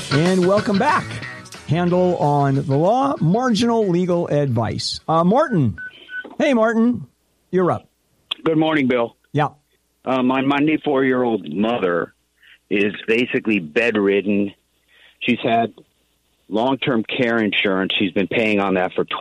And welcome back. Handel on the law, marginal legal advice. Martin. Hey, Martin. You're up. Good morning, Bill. Yeah. My 94-year-old mother is basically bedridden. She's had long-term care insurance. She's been paying on that for